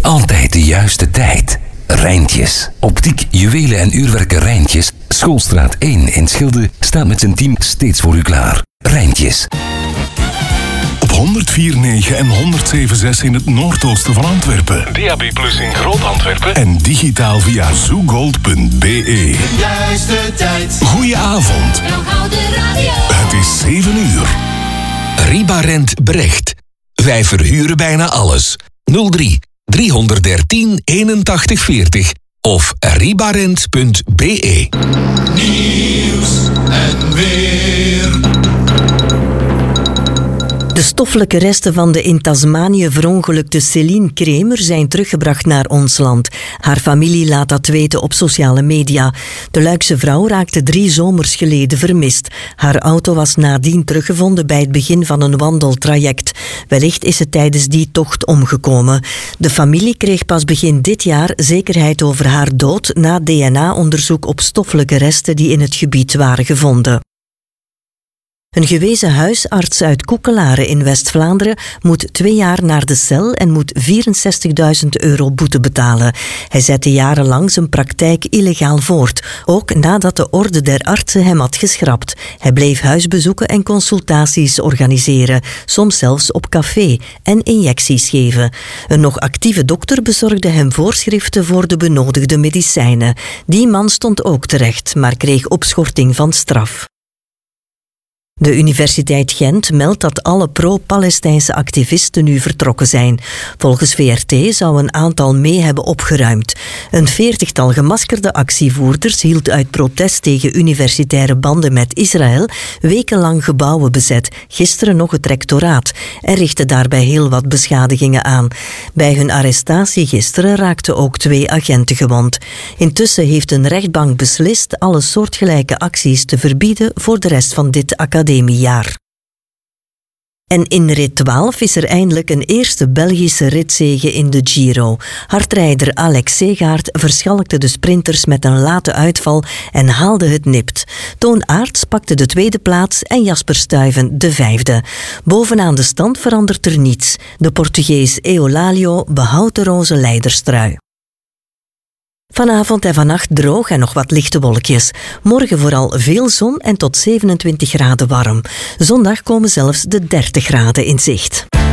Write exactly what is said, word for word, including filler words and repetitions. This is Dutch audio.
Altijd de juiste tijd. Rijntjes. Optiek, juwelen en uurwerken Rijntjes. Schoolstraat één in Schilde staat met zijn team steeds voor u klaar. Rijntjes. Op honderd vier komma negen en honderd zeven komma zes in het noordoosten van Antwerpen. D A B plus in Groot-Antwerpen. En digitaal via zoogold punt b e. De juiste tijd. Goedenavond. Het is zeven uur. Ribarent Brecht. Wij verhuren bijna alles. nul drie driehonderddertien eenentachtig veertig of ribarent punt b e. Nieuws en weer. De stoffelijke resten van de in Tasmanië verongelukte Céline Kremer zijn teruggebracht naar ons land. Haar familie laat dat weten op sociale media. De Luikse vrouw raakte drie zomers geleden vermist. Haar auto was nadien teruggevonden bij het begin van een wandeltraject. Wellicht is ze tijdens die tocht omgekomen. De familie kreeg pas begin dit jaar zekerheid over haar dood na D N A-onderzoek op stoffelijke resten die in het gebied waren gevonden. Een gewezen huisarts uit Koekelaren in West-Vlaanderen moet twee jaar naar de cel en moet vierenzestigduizend euro boete betalen. Hij zette jarenlang zijn praktijk illegaal voort, ook nadat de Orde der Artsen hem had geschrapt. Hij bleef huisbezoeken en consultaties organiseren, soms zelfs op café, en injecties geven. Een nog actieve dokter bezorgde hem voorschriften voor de benodigde medicijnen. Die man stond ook terecht, maar kreeg opschorting van straf. De Universiteit Gent meldt dat alle pro-Palestijnse activisten nu vertrokken zijn. Volgens V R T zou een aantal mee hebben opgeruimd. Een veertigtal gemaskerde actievoerders hield uit protest tegen universitaire banden met Israël wekenlang gebouwen bezet, gisteren nog het rectoraat, en richtte daarbij heel wat beschadigingen aan. Bij hun arrestatie gisteren raakten ook twee agenten gewond. Intussen heeft een rechtbank beslist alle soortgelijke acties te verbieden voor de rest van dit academiejaar. En in rit twaalf is er eindelijk een eerste Belgische ritzege in de Giro. Hardrijder Alex Segaert verschalkte de sprinters met een late uitval en haalde het nipt. Toon Aerts pakte de tweede plaats en Jasper Stuyven de vijfde. Bovenaan de stand verandert er niets. De Portugees Eolalio behoudt de roze leiderstrui. Vanavond en vannacht droog en nog wat lichte wolkjes. Morgen vooral veel zon en tot zevenentwintig graden warm. Zondag komen zelfs de dertig graden in zicht.